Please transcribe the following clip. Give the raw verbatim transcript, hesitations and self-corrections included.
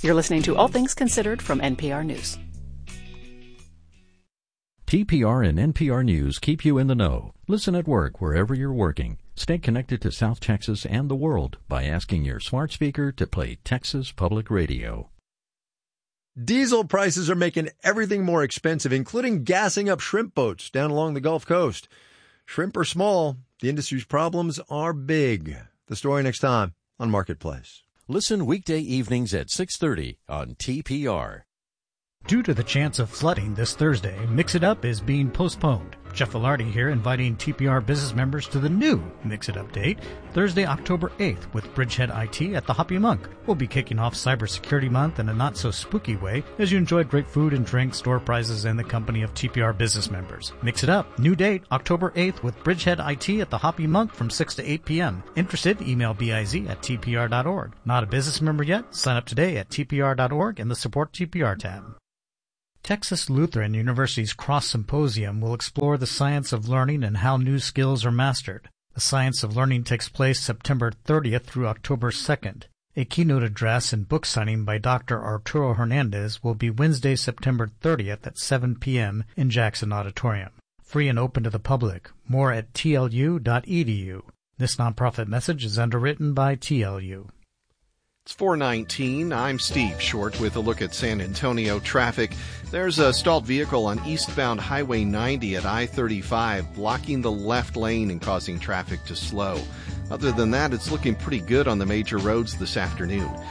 You're listening to All Things Considered from N P R News. T P R and N P R News keep you in the know. Listen at work wherever you're working. Stay connected to South Texas and the world by asking your smart speaker to play Texas Public Radio. Diesel prices are making everything more expensive, including gassing up shrimp boats down along the Gulf Coast. Shrimp are small. The industry's problems are big. The story next time on Marketplace. Listen weekday evenings at six thirty on T P R. Due to the chance of flooding this Thursday, Mix It Up is being postponed. Jeff Velarde here, inviting T P R business members to the new Mix It Up date, Thursday, October eighth, with Bridgehead I T at the Hoppy Monk. We'll be kicking off Cybersecurity Month in a not-so-spooky way as you enjoy great food and drink, store prizes, and the company of T P R business members. Mix It Up, new date, October eighth, with Bridgehead I T at the Hoppy Monk from six to eight p.m. Interested? Email biz at t p r dot org. Not a business member yet? Sign up today at t p r dot org in the Support T P R tab. Texas Lutheran University's Cross Symposium will explore the science of learning and how new skills are mastered. The Science of Learning takes place September thirtieth through October second. A keynote address and book signing by Doctor Arturo Hernandez will be Wednesday, September thirtieth at seven p.m. in Jackson Auditorium. Free and open to the public. More at t l u dot e d u. This nonprofit message is underwritten by T L U. It's four nineteen. I'm Steve Short with a look at San Antonio traffic. There's a stalled vehicle on eastbound Highway ninety at I thirty-five, blocking the left lane and causing traffic to slow. Other than that, it's looking pretty good on the major roads this afternoon.